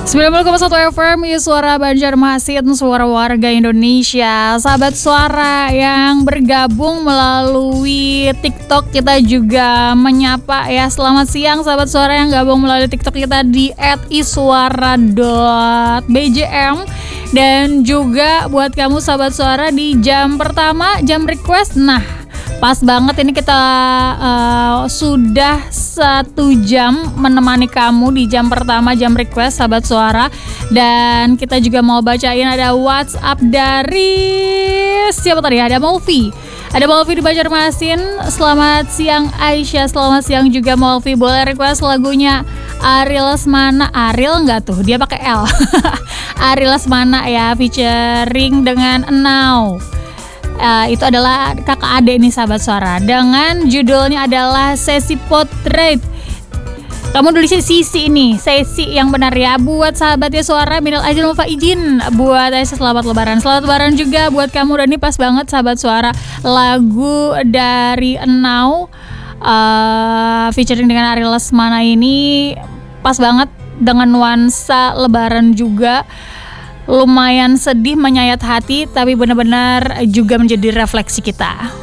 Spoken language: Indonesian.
90,1 FM, Suara Banjarmasin, suara warga Indonesia. Sahabat suara yang bergabung melalui TikTok, kita juga menyapa ya. Selamat siang sahabat suara yang gabung melalui TikTok kita di @iswara.bjm. Dan juga buat kamu sahabat suara di jam pertama, jam request. Nah, pas banget ini kita sudah 1 jam menemani kamu di jam pertama, jam request sahabat suara. Dan kita juga mau bacain ada WhatsApp dari siapa tadi? Ada Malvi. Ada Malvi di Banjarmasin. Selamat siang Aisyah, selamat siang juga Malvi. Boleh request lagunya Ariel Lesmana. Ariel enggak tuh? Dia pakai L. Ariel Lesmana ya, featuring dengan Now. Itu adalah kakak adik nih sahabat suara, dengan judulnya adalah Sesi Potret. Kamu tulis Sisi ini, Sesi yang benar ya. Buat sahabatnya suara, minal aidin wal faizin. Buat Aisyah selamat lebaran. Selamat lebaran juga buat kamu. Dan ini pas banget sahabat suara, lagu dari Now featuring dengan Ariel Lesmana ini pas banget dengan nuansa lebaran juga. Lumayan sedih, menyayat hati, tapi benar-benar juga menjadi refleksi kita.